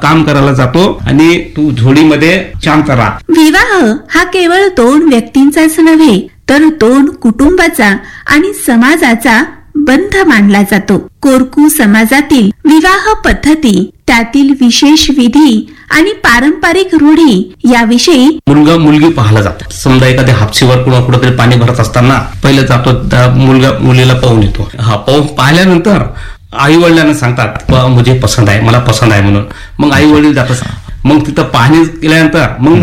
काम करायला जातो आणि तू झोडीमध्ये शांत राहा. विवाह हा केवळ 2 व्यक्तींचाच नव्हे तर 2 कुटुंबाचा आणि समाजाचा बंध मानला जातो. कोरकू समाजातील विवाह पद्धती, त्यातील विशेष विधी आणि पारंपरिक रूढी याविषयी मुलगा मुलगी पाहायला जातो. समजा एखाद्या हापशीवर किंवा कुठेतरी पाणी भरत असताना पहिले जातो, मुलगा मुलीला पाहून येतो. पाहून पाहिल्यानंतर आई वडिलांना सांगतात मुझे पसंद आहे, मला पसंद आहे म्हणून. मग आई वडील जातात. मग तिथं पाहणी केल्यानंतर मग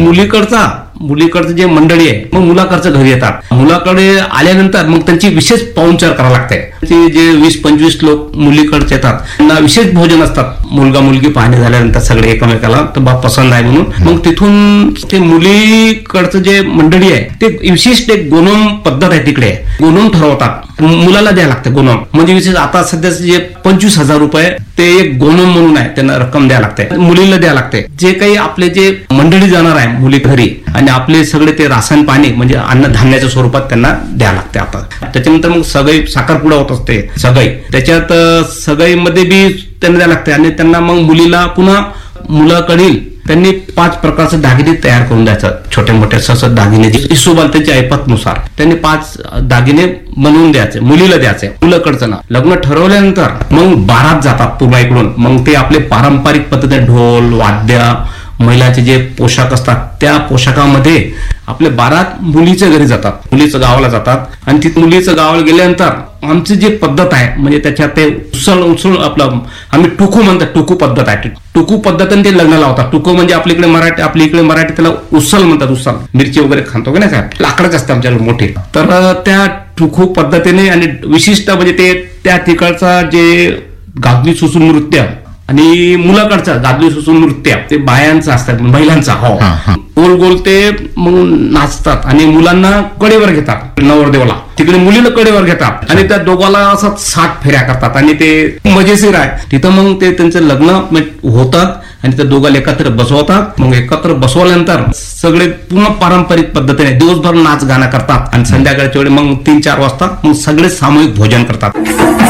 मुलीकडचं जे मंडळी आहे मग मुलाकडचं घरी येतात. मुलाकडे आल्यानंतर मग त्यांची विशेष पाहुणचार करावं लागते. जे 20-25 लोक मुलीकडचे येतात त्यांना विशेष भोजन असतात. मुलगा मुलगी पाहणी झाल्यानंतर सगळे एकमेकाला तर बाप पसंत आहे म्हणून मग तिथून ते मुलीकडचं जे मंडळी आहे ते विशिष्ट एक गोनोम पद्धत आहे. तिकडे गोनोम ठरवतात, मुलाला द्यायला लागते गोनोम. म्हणजे विशेष आता सध्याचे जे 25,000 रुपये ते एक गोनोम म्हणून आहे, त्यांना रक्कम द्यायला लागते, मुलीला द्यायला लागते. जे काही आपले जे मंडळी जाणार आहे मुली घरी आणि आपले सगळे ते रासायन पाणी म्हणजे अन्नधान्याच्या स्वरूपात त्यांना द्यायला लागते. आता त्याच्यानंतर मग सगळी साखरपुडा होत असते. सगळी त्याच्यात सगळीमध्ये बी त्यांना द्यायला लागते आणि त्यांना मग मुलीला पुन्हा मुलाकडील त्यांनी 5 प्रकारचे दागिने तयार करून द्यायचं. छोटे मोठे ससत दागिने हिशोबाला त्यांच्या ऐपतनुसार त्यांनी 5 दागिने बनवून द्यायचे, मुलीला द्यायचे. मुलाकडचं ना लग्न ठरवल्यानंतर मग बारात जातात पूर्वा इकडून. मग ते आपले पारंपरिक पद्धतीने ढोल वाद्य, महिलाचे जे पोशाख असतात त्या पोशाखामध्ये आपले बारात मुलीच्या घरी जातात, मुलीचं गावाला जातात. आणि तिथे मुलीचं गावाला गेल्यानंतर आमची जी पद्धत आहे म्हणजे त्याच्यात ते उसळ आपलं आम्ही टुकू म्हणतात, टुकू पद्धत आहे. टुकू पद्धतीने ते लग्न लावतात. टुकू म्हणजे आपल्या इकडे मराठी त्याला उसल म्हणतात. उसल मिरची वगैरे खातो का नाही साहेब, लाकडाच असते आमच्याकडे मोठे. तर त्या टुकू पद्धतीने आणि विशिष्ट म्हणजे ते त्या तिकडचा जे गागदी सुसू नृत्य आणि मुलाकडचा गादली सुसून नृत्य ते बायांचं असतात, महिलांचा. हो, गोल गोल ते मग नाचतात आणि मुलांना कडेवर घेतात. नवरदेवाला तिकडे मुलीला कडेवर घेतात आणि त्या दोघाला असं 60 फेऱ्या करतात आणि ते मजेशीर आहे. तिथं मग ते त्यांचं लग्न होतात आणि त्या दोघाला एकत्र बसवतात. मग एकत्र बसवल्यानंतर सगळे पूर्ण पारंपरिक पद्धतीने दिवसभर नाच गाणं करतात आणि संध्याकाळच्या वेळी मग 3-4 वाजता मग सगळे सामूहिक भोजन करतात.